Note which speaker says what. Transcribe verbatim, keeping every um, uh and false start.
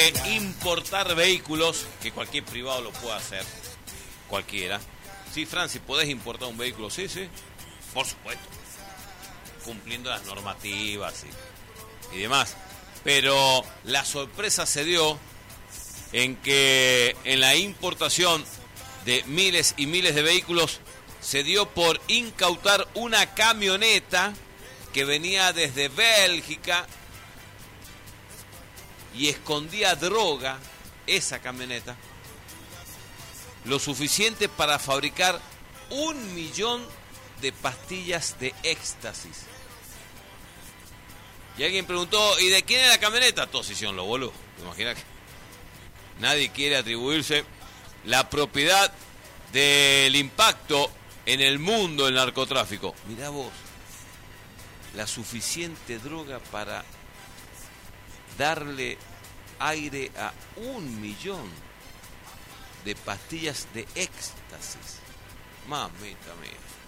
Speaker 1: de importar vehículos, que cualquier privado lo puede hacer, cualquiera. Sí, Fran, si podés importar un vehículo, sí, sí, por supuesto, cumpliendo las normativas y, y demás. Pero la sorpresa se dio en que en la importación de miles y miles de vehículos se dio por incautar una camioneta que venía desde Bélgica y escondía droga, esa camioneta, lo suficiente para fabricar un millón de pastillas de éxtasis. Y alguien preguntó, ¿y de quién es la camioneta? Todos hicieron lo boludo. ¿Te imaginas que nadie quiere atribuirse la propiedad del impacto en el mundo del narcotráfico? Mirá vos, la suficiente droga para darle aire a un millón de pastillas de éxtasis. Mamita mía.